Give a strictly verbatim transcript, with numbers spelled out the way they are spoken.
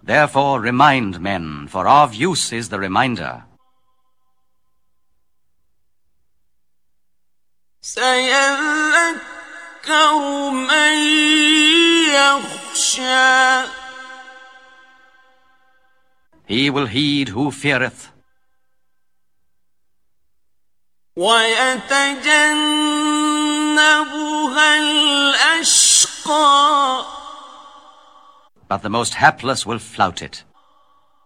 Therefore remind men, for of use is the reminder. سيذكر من يخشى. He will heed who feareth. ويتجنبها الأشقى. But the most hapless will flout it.